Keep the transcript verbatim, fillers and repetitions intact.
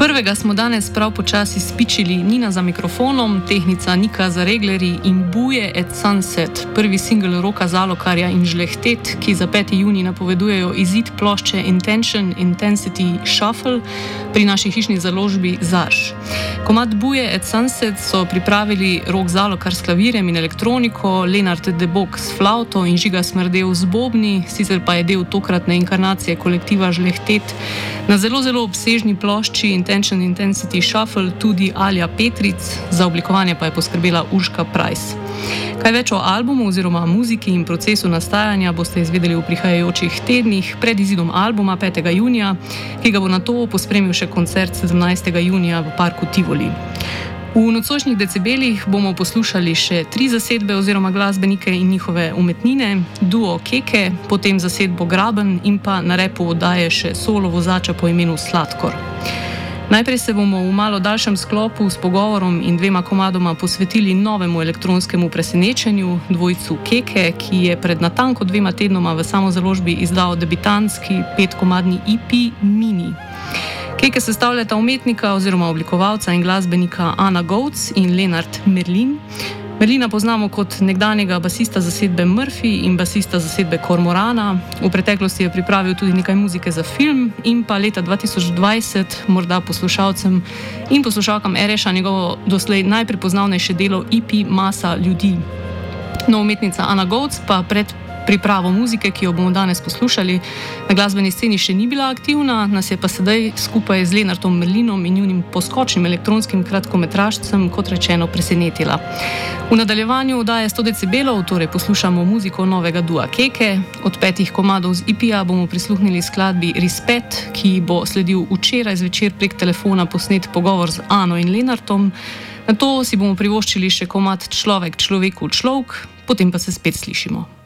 Prvega smo danes prav počasi spičili Nina za mikrofonom, tehnica Nika za reglerji in Buje at Sunset, prvi singel Roka Zalokarja in Žlehtet, ki za peti junij napovedujejo izid plošče Intention Intensity Shuffle pri naši hišni založbi Zarš. Komad Buje at Sunset so pripravili Rok Zalokar s klavirjem in elektroniko, Lenart Debok s flavto in Žiga Smrdev z bobni, sicer pa je del tokratne inkarnacije kolektiva Žlehtet. Na zelo, zelo obsežni plošči Intention Intensity Shuffle tudi Alja Petric, za oblikovanje pa je poskrbela Urška Price. Kaj več o albumu oziroma muziki in procesu nastajanja boste izvedeli v prihajajočih tednih pred izidom albuma petega junija, ki ga bo nato pospremil še koncert sedemnajstega junija v parku Tivoli. V nocojšnjih decibelih bomo poslušali še tri zasedbe oziroma glasbenike in njihove umetnine, duo Keke, potem zasedbo Graben in pa na repu oddaje še solo vozača po imenu Sladkor. Najprej se bomo v malo daljšem sklopu s pogovorom in dvema komadoma posvetili novemu elektronskemu presenečenju, dvojcu Keke, ki je pred natanko dvema tednoma v samozaložbi izdal debitantski petkomadni E P Mini. Keke sestavljata umetnika oziroma oblikovalca in glasbenika Ana Govc in Lenart Merlin. Merlina poznamo kot nekdanjega basista zasedbe Murphy in basista zasedbe Kormorana. V preteklosti je pripravil tudi nekaj muzike za film in pa leta dva tisoč dvajset morda poslušalcem in poslušalkam Ereša njegovo doslej najprepoznavnejše delo E P Masa ljudi. No, umetnica Ana Govc pa pred pripravo muzike, ki jo bomo danes poslušali, na glasbeni sceni še ni bila aktivna, nas je pa sedaj skupaj z Lenartom Merlinom in njunim poskočnim elektronskim kratkometražcem, kot rečeno, presenetila. V nadaljevanju oddaje sto decibelov, torej poslušamo muziko novega dua Keke. Od petih komadov z E P-ja bomo prisluhnili skladbi Respet, ki bo sledil včeraj zvečer prek telefona posnet pogovor z Ano in Lenartom. Nato si bomo privoščili še komad Človek človeku človek, potem pa se spet slišimo.